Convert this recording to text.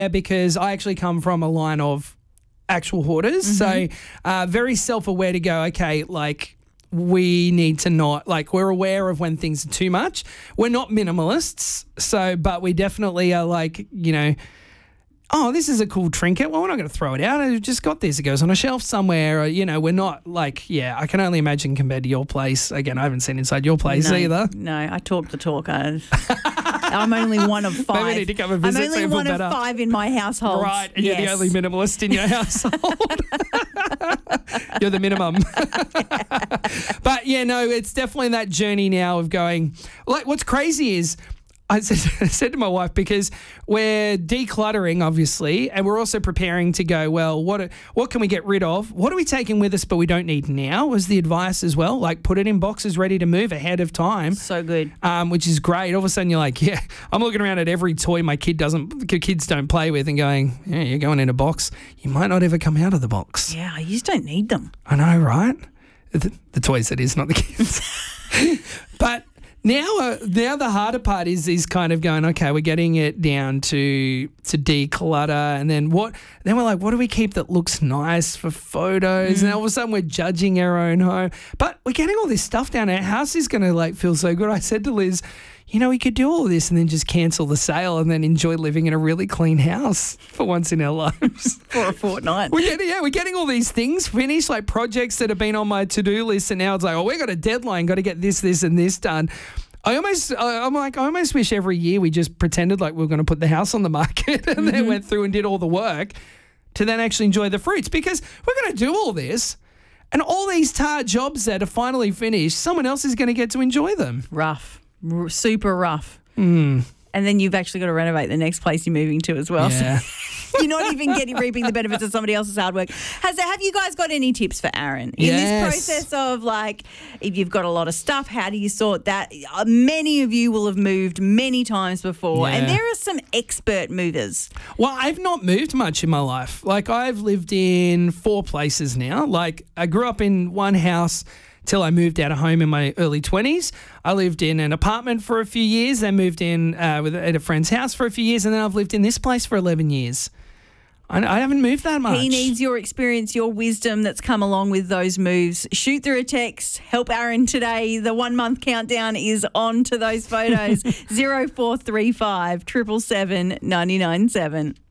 because I actually come from a line of actual hoarders. So very self-aware to go, okay, like we need to not, like we're aware of when things are too much. We're not minimalists, but we definitely are like, you know, oh, this is a cool trinket. Well, we're not going to throw it out. I've just got this. It goes on a shelf somewhere. Or, you know, we're not like, I can only imagine compared to your place. Again, I haven't seen inside your place either. No, I talk the talk. I'm only one of 5. Maybe we need to come and visit. I'm only one of 5 in my household. Right, and you're the only minimalist in your household. You're the minimum. But yeah, no, it's definitely that journey now of going. Like, what's crazy is I said to my wife, because we're decluttering, obviously, and we're also preparing to go, well, what can we get rid of? What are we taking with us but we don't need now was the advice as well. Like, put it in boxes ready to move ahead of time. So good. Which is great. All of a sudden you're like, yeah, I'm looking around at every toy my kids don't play with and going, yeah, you're going in a box. You might not ever come out of the box. Yeah, you just don't need them. I know, right? The toys, that is, not the kids. But now the harder part is kind of going, okay, we're getting it down to declutter, and then we're like, what do we keep that looks nice for photos? And all of a sudden we're judging our own home. But we're getting all this stuff down. Our house is going to like feel so good. I said to Liz, you know, we could do all this and then just cancel the sale and then enjoy living in a really clean house for once in our lives. For a fortnight. We're getting all these things finished, like projects that have been on my to-do list, and now it's like, oh, we got a deadline, got to get this, and this done. I almost wish every year we just pretended like we were going to put the house on the market and then went through and did all the work to then actually enjoy the fruits, because we're going to do all this. And all these jobs that are finally finished, someone else is going to get to enjoy them. Rough. Super rough. And then you've actually got to renovate the next place you're moving to as well. Yeah. So you're not even reaping the benefits of somebody else's hard work. Have you guys got any tips for Aaron in this process of, like, if you've got a lot of stuff, how do you sort that? Many of you will have moved many times before, and there are some expert movers. Well, I've not moved much in my life. Like, I've lived in 4 places now. Like, I grew up in one house till I moved out of home in my early 20s. I lived in an apartment for a few years, then moved in at a friend's house for a few years, and then I've lived in this place for 11 years. I haven't moved that much. He needs your experience, your wisdom that's come along with those moves. Shoot through a text. Help Aaron today. The 1 month countdown is on to those photos. 0435 777 997.